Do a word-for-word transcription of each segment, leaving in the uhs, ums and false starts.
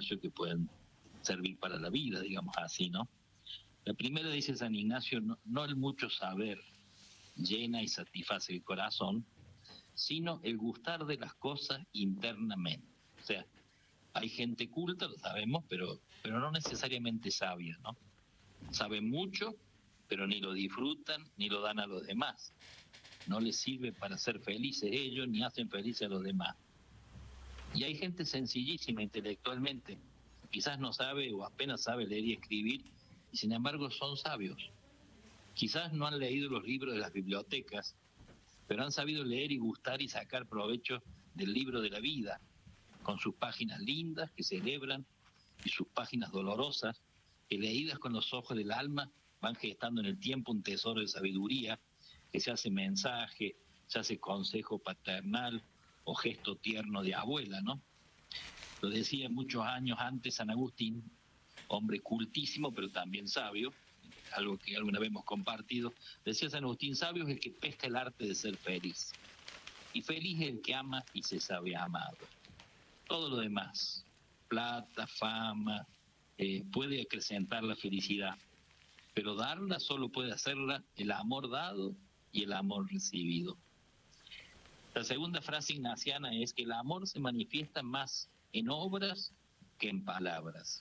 Ignacio que pueden servir para la vida, digamos así, ¿no? La primera, dice San Ignacio, no, no el mucho saber llena y satisface el corazón, sino el gustar de las cosas internamente. O sea, hay gente culta, lo sabemos, pero, pero no necesariamente sabia, ¿no? Saben mucho, pero ni lo disfrutan, ni lo dan a los demás. No les sirve para ser felices ellos, ni hacen felices a los demás. Y hay gente sencillísima intelectualmente, quizás no sabe o apenas sabe leer y escribir, y sin embargo son sabios. Quizás no han leído los libros de las bibliotecas, pero han sabido leer y gustar y sacar provecho del libro de la vida, con sus páginas lindas que celebran y sus páginas dolorosas, que leídas con los ojos del alma van gestando en el tiempo un tesoro de sabiduría, que se hace mensaje, se hace consejo paternal o gesto tierno de abuela, ¿no? Lo decía muchos años antes San Agustín, hombre cultísimo pero también sabio, algo que alguna vez hemos compartido. Decía San Agustín, sabio es el que pesca el arte de ser feliz, y feliz es el que ama y se sabe amado. Todo lo demás, plata, fama, eh, puede acrecentar la felicidad, pero darla solo puede hacerla el amor dado y el amor recibido. La segunda frase ignaciana es que el amor se manifiesta más en obras que en palabras.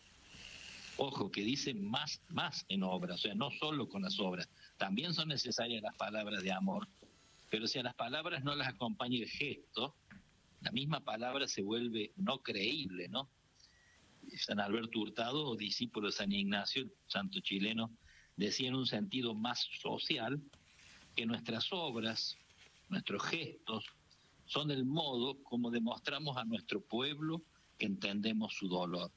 Ojo, que dice más, más en obras, o sea, no solo con las obras. También son necesarias las palabras de amor, pero si a las palabras no las acompaña el gesto, la misma palabra se vuelve no creíble, ¿no? San Alberto Hurtado, discípulo de San Ignacio, el santo chileno, decía en un sentido más social que nuestras obras, nuestros gestos, son el modo como demostramos a nuestro pueblo que entendemos su dolor.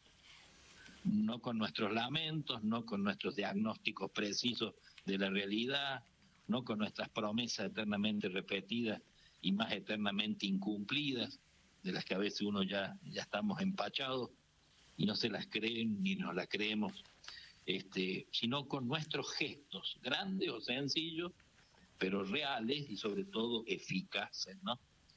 No con nuestros lamentos, no con nuestros diagnósticos precisos de la realidad, no con nuestras promesas eternamente repetidas y más eternamente incumplidas, de las que a veces uno ya, ya estamos empachados y no se las creen ni nos las creemos, este, sino con nuestros gestos, grandes o sencillos, pero reales y sobre todo eficaces, ¿no?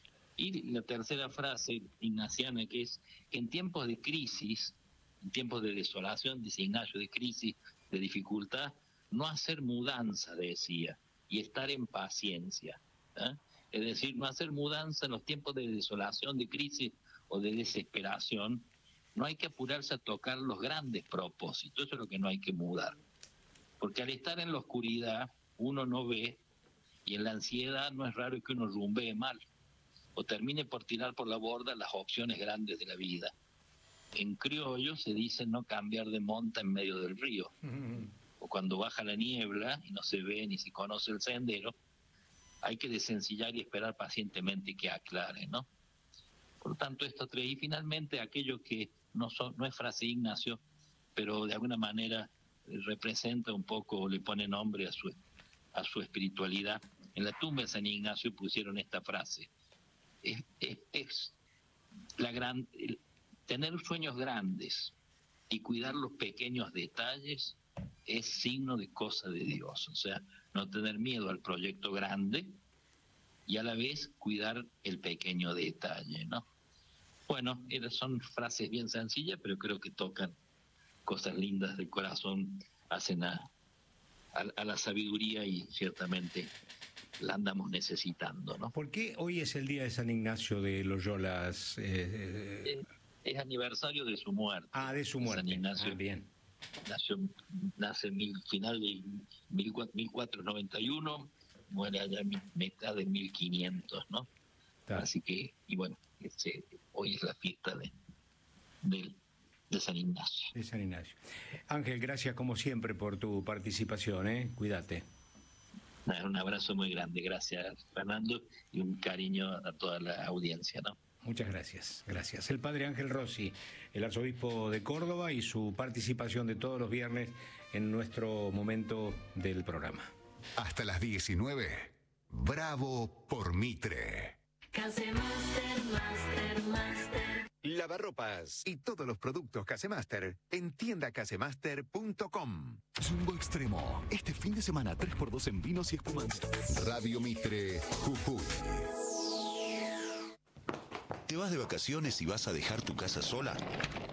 Y la tercera frase ignaciana, que es que en tiempos de crisis, en tiempos de desolación, dice Ignacio, de crisis, de dificultad, no hacer mudanza, decía, y estar en paciencia, ¿eh? Es decir, no hacer mudanza en los tiempos de desolación, de crisis o de desesperación. No hay que apurarse a tocar los grandes propósitos, eso es lo que no hay que mudar. Porque al estar en la oscuridad, uno no ve, y en la ansiedad no es raro que uno rumbee mal, o termine por tirar por la borda las opciones grandes de la vida. En criollo se dice no cambiar de monta en medio del río. Uh-huh. O cuando baja la niebla y no se ve ni se conoce el sendero, hay que desencillar y esperar pacientemente que aclare, ¿no? Por lo tanto, esto tres. Y finalmente, aquello que no, son, no es frase Ignacio, pero de alguna manera representa un poco, le pone nombre a su, a su espiritualidad. En la tumba de San Ignacio pusieron esta frase. Es, es, es la gran, el, tener sueños grandes y cuidar los pequeños detalles es signo de cosa de Dios. O sea, no tener miedo al proyecto grande y a la vez cuidar el pequeño detalle, ¿no? Bueno, son frases bien sencillas, pero creo que tocan cosas lindas del corazón, hacen a, a, a la sabiduría y ciertamente la andamos necesitando, ¿no? ¿Por qué hoy es el día de San Ignacio de Loyola? Eh... Es, es aniversario de su muerte. Ah, de su muerte. San Ignacio, ah, bien. Nació, nace en mil, final de mil cuatrocientos noventa y uno, muere allá en mitad de mil quinientos, ¿no? Claro. Así que, y bueno, este, hoy es la fiesta de, de, de San Ignacio. De San Ignacio. Ángel, gracias como siempre por tu participación, ¿eh? Cuídate. Un abrazo muy grande, gracias Fernando, y un cariño a toda la audiencia, ¿no? Muchas gracias, gracias. El padre Ángel Rossi, el arzobispo de Córdoba, y su participación de todos los viernes en nuestro momento del programa. Hasta las diecinueve, Bravo por Mitre. Casemaster, Master, Master. Lavarropas y todos los productos Casemaster en tienda casemaster punto com. Jumbo Extremo, este fin de semana tres por dos en vinos y espumantes. Radio Mitre, Jujuy. ¿Te vas de vacaciones y vas a dejar tu casa sola?